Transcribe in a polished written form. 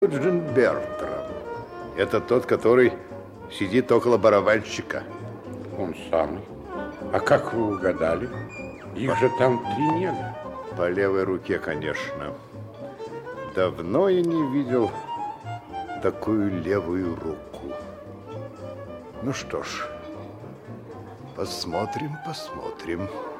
Джин Бертрам. Это тот, который сидит около барабанщика. Он самый. А как вы угадали? Их же там 3 негра. По левой руке, конечно. Давно я не видел такую левую руку. Ну что ж, посмотрим.